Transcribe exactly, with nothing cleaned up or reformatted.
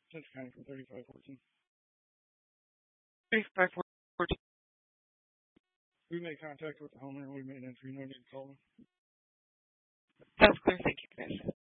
Central County from thirty-five fourteen. thirty-five fourteen. We made contact with the homeowner. We made an entry. No need to call them. That's clear. Thank you, guys.